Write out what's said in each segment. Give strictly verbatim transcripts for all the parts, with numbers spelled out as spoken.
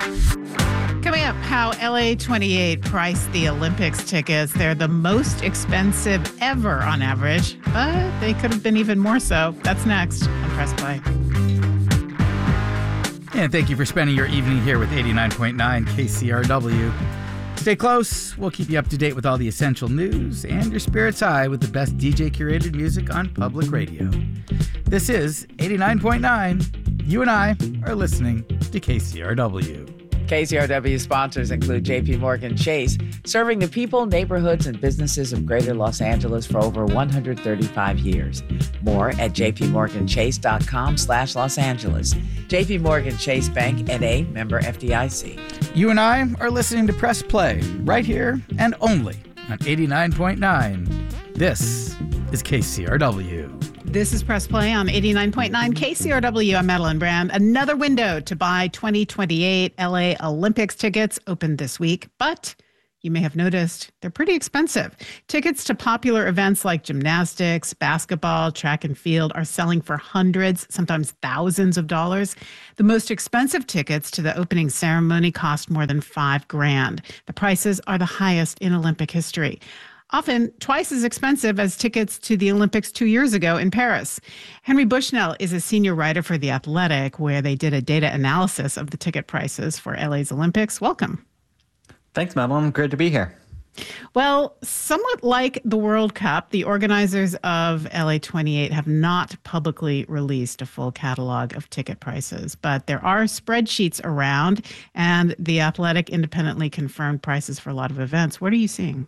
Coming up, how L A twenty-eight priced the Olympics tickets. They're the most expensive ever on average, but they could have been even more so. That's next on Press Play. And thank you for spending your evening here with eighty-nine point nine K C R W. Stay close. We'll keep you up to date with all the essential news and your spirits high with the best D J curated music on public radio. This is eighty-nine point nine. You and I are listening to K C R W. K C R W sponsors include J P Morgan Chase, serving the people, neighborhoods, and businesses of greater Los Angeles for over one hundred thirty-five years. More at jpmorganchase.com slash Los Angeles. J P Morgan Chase Bank, N A, member F D I C. You and I are listening to Press Play right here and only on eighty-nine point nine. This is K C R W. This is Press Play on eighty-nine point nine K C R W. I'm Madeline Brand. Another window to buy twenty twenty-eight L A Olympics tickets opened this week, but you may have noticed they're pretty expensive. Tickets to popular events like gymnastics, basketball, track and field are selling for hundreds, sometimes thousands of dollars. The most expensive tickets to the opening ceremony cost more than five grand. The prices are the highest in Olympic history. Often twice as expensive as tickets to the Olympics two years ago in Paris. Henry Bushnell is a senior writer for The Athletic, where they did a data analysis of the ticket prices for L A's Olympics. Welcome. Thanks, Madeline. Great to be here. Well, somewhat like the World Cup, the organizers of L A twenty-eight have not publicly released a full catalog of ticket prices, but there are spreadsheets around, and The Athletic independently confirmed prices for a lot of events. What are you seeing?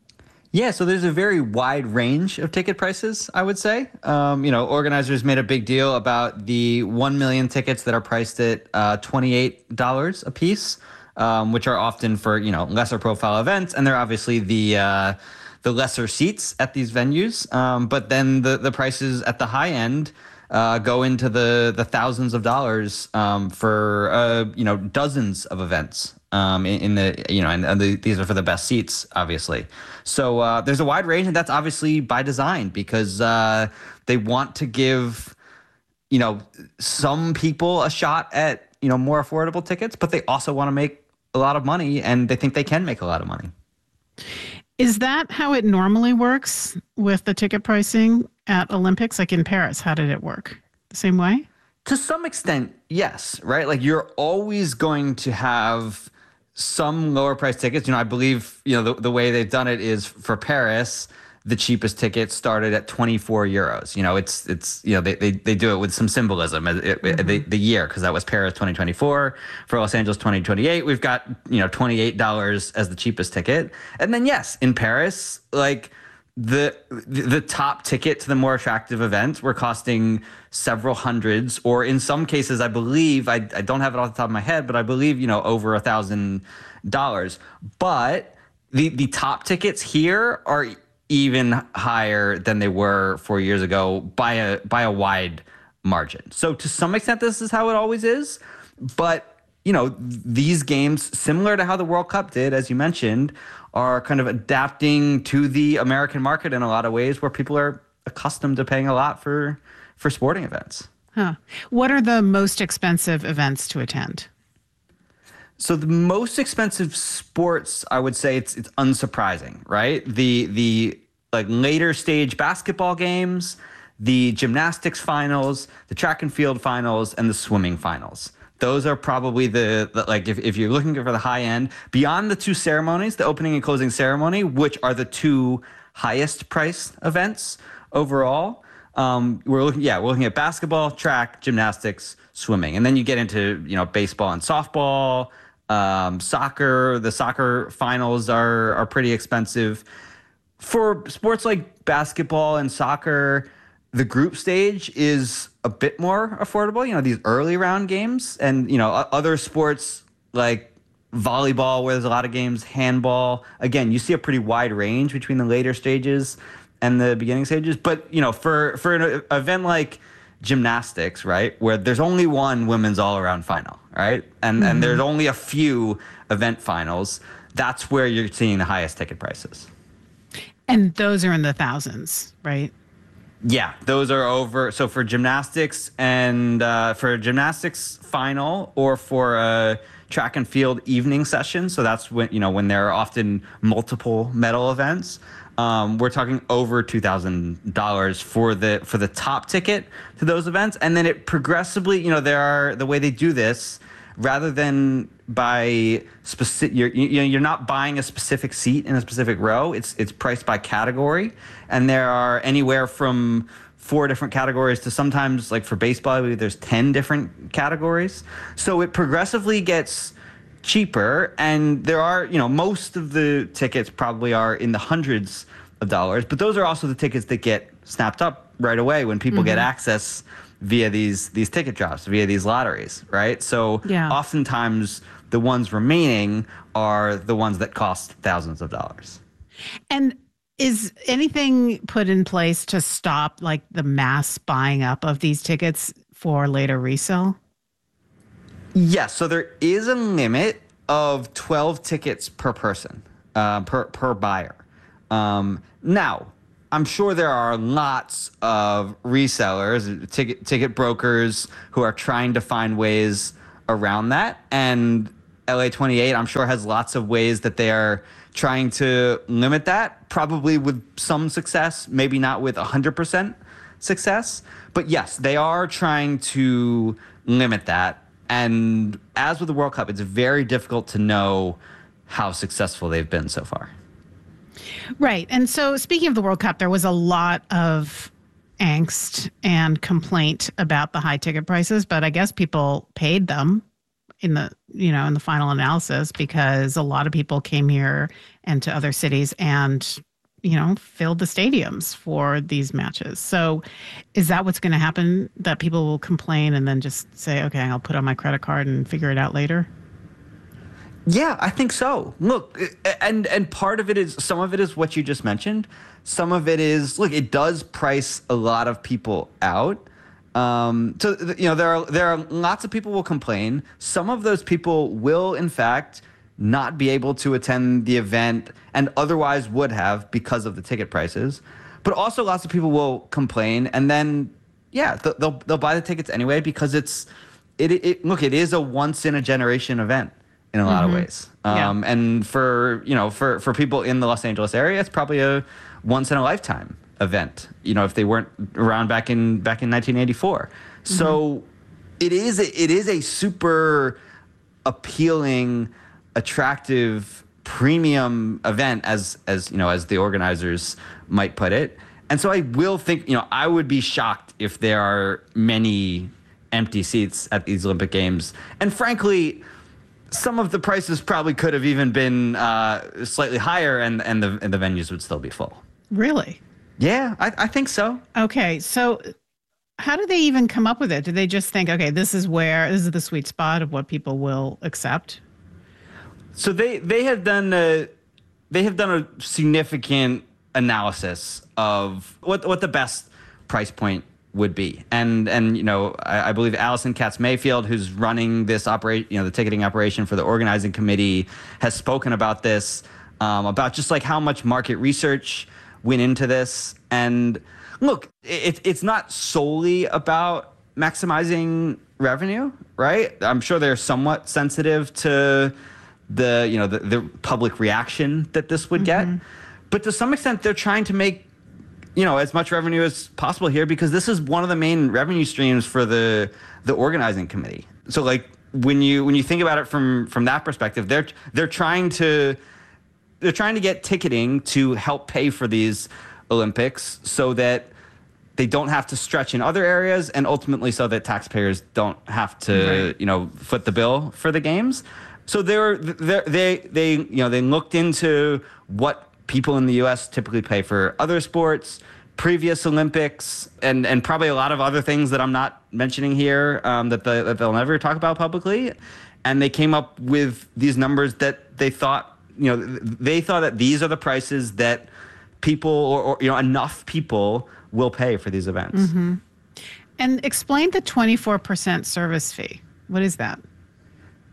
Yeah, so there's a very wide range of ticket prices, I would say. Um, you know, organizers made a big deal about the one million tickets that are priced at uh, twenty-eight dollars a piece, um, which are often for, you know, lesser profile events. And they're obviously the uh, the lesser seats at these venues. Um, but then the, the prices at the high end uh, go into the, the thousands of dollars um, for, uh, you know, dozens of events. Um, in, in the, you know, and, and the, these are for the best seats, obviously. So uh, there's a wide range, and that's obviously by design because uh, they want to give, you know, some people a shot at, you know, more affordable tickets, but they also want to make a lot of money, and they think they can make a lot of money. Is that how it normally works with the ticket pricing at Olympics? Like in Paris, how did it work? The same way? To some extent, yes, right? Like you're always going to have some lower price tickets. You know, I believe, you know, the, the way they've done it is for Paris, the cheapest tickets started at twenty-four euros. You know, it's, it's you know, they, they, they do it with some symbolism, it, mm-hmm. the, the year, because that was Paris twenty twenty-four. For Los Angeles twenty twenty-eight, we've got, you know, twenty-eight dollars as the cheapest ticket. And then, yes, in Paris, like the the top ticket to the more attractive events were costing several hundreds, or in some cases, I believe, I, I don't have it off the top of my head, but I believe, you know, over a thousand dollars. But the, the top tickets here are even higher than they were four years ago by a, by a wide margin. So to some extent, this is how it always is. But, you know, these games, similar to how the World Cup did, as you mentioned, are kind of adapting to the American market in a lot of ways where people are accustomed to paying a lot for for sporting events. Huh. What are the most expensive events to attend? So the most expensive sports, I would say it's it's unsurprising, right? The the like later stage basketball games, the gymnastics finals, the track and field finals, and the swimming finals. Those are probably the, the like if, if you're looking for the high end, beyond the two ceremonies, the opening and closing ceremony, which are the two highest priced events overall. Um, we're looking, yeah, we're looking at basketball, track, gymnastics, swimming, and then you get into, you know, baseball and softball, um, soccer. The soccer finals are are pretty expensive. For sports like basketball and soccer, the group stage is a bit more affordable. You know, these early round games, and you know, other sports like volleyball, where there's a lot of games, handball. Again, you see a pretty wide range between the later stages and the beginning stages. But, you know, for, for an event like gymnastics, right, where there's only one women's all-around final, right, and, mm-hmm. and there's only a few event finals, that's where you're seeing the highest ticket prices. And those are in the thousands, right? Yeah, those are over. So for gymnastics and uh, for gymnastics final or for a track and field evening session, so that's when, you know, when there are often multiple medal events, um, we're talking over two thousand dollars for the for the top ticket to those events. And then it progressively, you know, there are, the way they do this, rather than by specific, you're, you know, you're not buying a specific seat in a specific row. It's it's priced by category, and there are anywhere from four different categories to sometimes, like for baseball, I believe there's ten different categories. So it progressively gets cheaper, and there are, you know, most of the tickets probably are in the hundreds of dollars, but those are also the tickets that get snapped up right away when people mm-hmm. get access via these these ticket drops, via these lotteries, right? So yeah. oftentimes the ones remaining are the ones that cost thousands of dollars. And is anything put in place to stop like the mass buying up of these tickets for later resale? Yes, so there is a limit of twelve tickets per person, uh, per per buyer. Um, now, I'm sure there are lots of resellers, ticket ticket brokers who are trying to find ways around that. And L A twenty-eight, I'm sure, has lots of ways that they are trying to limit that, probably with some success, maybe not with one hundred percent success. But yes, they are trying to limit that. And as with the World Cup, it's very difficult to know how successful they've been so far. Right. And so speaking of the World Cup, there was a lot of angst and complaint about the high ticket prices, but I guess people paid them in the, you know, in the final analysis, because a lot of people came here and to other cities and, you know, filled the stadiums for these matches. So is that what's going to happen, that people will complain and then just say, okay, I'll put on my credit card and figure it out later? Yeah, I think so. Look, and and part of it is, some of it is what you just mentioned. Some of it is, look, it does price a lot of people out. Um, so, you know, there are there are lots of people will complain. Some of those people will, in fact, not be able to attend the event and otherwise would have because of the ticket prices. But also lots of people will complain, and then, yeah, they'll they'll buy the tickets anyway because it's it, it look, it is a once in a generation event in a lot mm-hmm. of ways. Um, yeah. And for, you know, for, for people in the Los Angeles area, it's probably a once in a lifetime event, you know, if they weren't around back in back in nineteen eighty-four. Mm-hmm. So it is a, it is a super appealing, attractive, premium event, as as you know, as the organizers might put it. And so I will think, you know, I would be shocked if there are many empty seats at these Olympic Games. And frankly, some of the prices probably could have even been uh, slightly higher, and, and, the, and the venues would still be full. Really? Yeah, I, I think so. Okay, so how do they even come up with it? Do they just think, okay, this is where, this is the sweet spot of what people will accept? So they, they have done a, they have done a significant analysis of what what the best price point would be, and and you know, I, I believe Allison Katz Mayfield, who's running this operate, you know, the ticketing operation for the organizing committee, has spoken about this, um, about just like how much market research went into this. And look, it, it's not solely about maximizing revenue, right? I'm sure they're somewhat sensitive to the, you know, the, the public reaction that this would mm-hmm. get, but to some extent they're trying to make, you know, as much revenue as possible here, because this is one of the main revenue streams for the the organizing committee. So like when you when you think about it from from that perspective, they're they're trying to they're trying to get ticketing to help pay for these Olympics so that they don't have to stretch in other areas, and ultimately so that taxpayers don't have to, right. you know, foot the bill for the games. So they're, they're they they you know they looked into what people in the U S typically pay for other sports, previous Olympics, and and probably a lot of other things that I'm not mentioning here, um, that, the, that they'll never talk about publicly. And they came up with these numbers that they thought, you know, they thought that these are the prices that people, or, or you know, enough people will pay for these events. Mm-hmm. And explain the twenty-four percent service fee. What is that?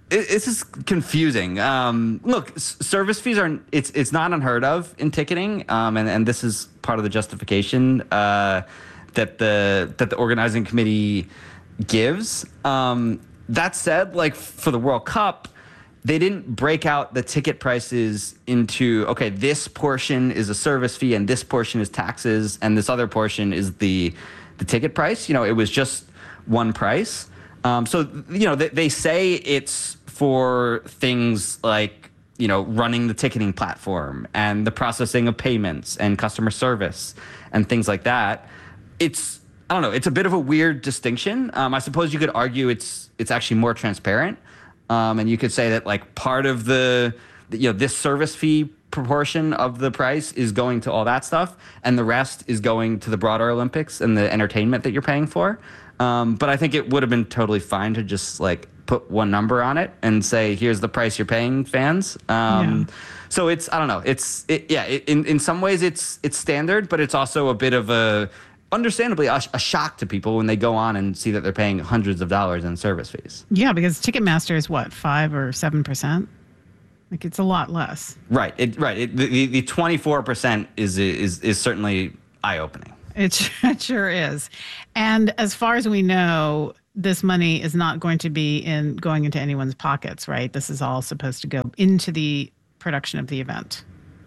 it, it's just confusing. Um, look, s- service fees are it's it's not unheard of in ticketing, um, and and this is part of the justification uh, that the that the organizing committee gives. Um, that said, like for the World Cup, they didn't break out the ticket prices into, okay, this portion is a service fee and this portion is taxes and this other portion is the the ticket price. You know, it was just one price. Um, so, you know, they, they say it's for things like, you know, running the ticketing platform and the processing of payments and customer service and things like that. It's, I don't know, it's a bit of a weird distinction. Um, I suppose you could argue it's it's actually more transparent. Um, and you could say that like part of the, you know, this service fee proportion of the price is going to all that stuff, and the rest is going to the broader Olympics and the entertainment that you're paying for. Um, but I think it would have been totally fine to just like put one number on it and say, here's the price you're paying, fans. Um, yeah. So it's, I don't know, it's, it, yeah, it, in, in some ways it's it's standard, but it's also a bit of a, understandably a, a shock to people when they go on and see that they're paying hundreds of dollars in service fees. Yeah, because Ticketmaster is what, five or seven percent? Like it's a lot less. Right. It, right. It, the the twenty-four percent is is is certainly eye opening. It, it sure is. And as far as we know, this money is not going to be in going into anyone's pockets, right? This is all supposed to go into the production of the event.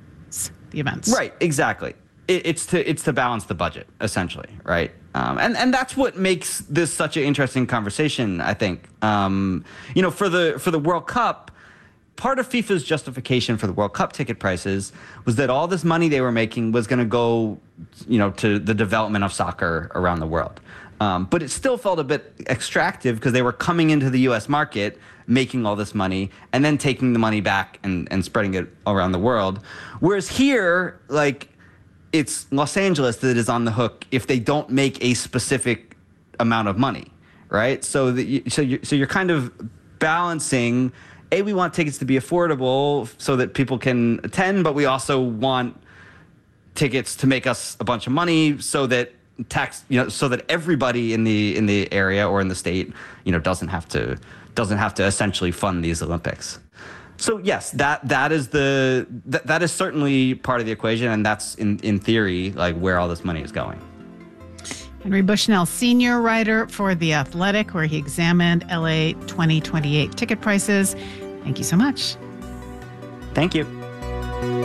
The events. Right. Exactly. It's to it's to balance the budget, essentially, right? Um, and and that's what makes this such an interesting conversation, I think. Um, you know, for the for the World Cup, part of FIFA's justification for the World Cup ticket prices was that all this money they were making was going to go, you know, to the development of soccer around the world. Um, but it still felt a bit extractive because they were coming into the U S market, making all this money, and then taking the money back and, and spreading it around the world. Whereas here, like, it's Los Angeles that is on the hook if they don't make a specific amount of money, right? So that you, so you so you're kind of balancing. A, we want tickets to be affordable so that people can attend, but we also want tickets to make us a bunch of money so that tax, you know, so that everybody in the in the area or in the state, you know, doesn't have to doesn't have to essentially fund these Olympics. So yes, that that is the that, that is certainly part of the equation, and that's in, in theory like where all this money is going. Henry Bushnell, senior writer for The Athletic, where he examined L A twenty twenty-eight ticket prices. Thank you so much. Thank you.